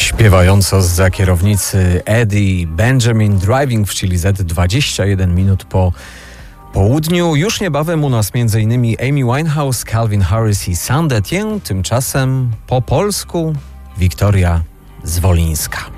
Śpiewająco zza kierownicy Eddie Benjamin, Driving w Chili Z, 21 minut po południu. Już niebawem u nas m.in. Amy Winehouse, Calvin Harris i Saint Etienne. Tymczasem po polsku Wiktoria Zwolińska.